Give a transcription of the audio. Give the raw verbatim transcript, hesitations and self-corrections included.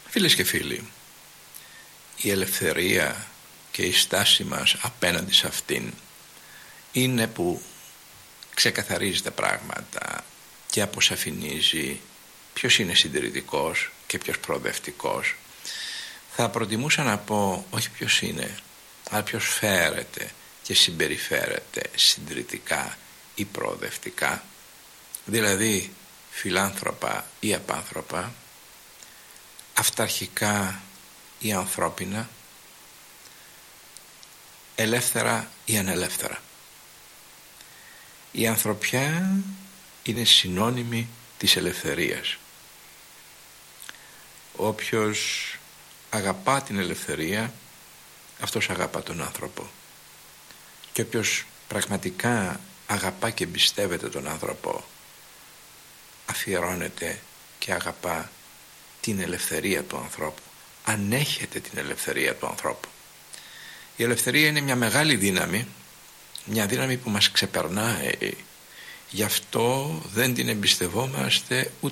Φίλες και φίλοι, η ελευθερία και η στάση μας απέναντι σε αυτήν είναι που ξεκαθαρίζει τα πράγματα και αποσαφηνίζει ποιος είναι συντηρητικός και ποιος προοδευτικός. Θα προτιμούσα να πω όχι ποιος είναι, αλλά ποιος φέρεται και συμπεριφέρεται συντηρητικά ή προοδευτικά, δηλαδή φιλάνθρωπα ή απάνθρωπα, αυταρχικά ή ανθρώπινα, ελεύθερα ή ανελεύθερα. Η ανθρωπιά είναι συνώνυμη της ελευθερίας. Όποιος αγαπά την ελευθερία, αυτός αγαπά τον άνθρωπο. Και όποιος πραγματικά αγαπά και εμπιστεύεται τον άνθρωπο, αφιερώνεται και αγαπά την ελευθερία του ανθρώπου, ανέχεται την ελευθερία του ανθρώπου. Η ελευθερία είναι μια μεγάλη δύναμη, μια δύναμη που μας ξεπερνάει. Γι' αυτό δεν την εμπιστευόμαστε ούτε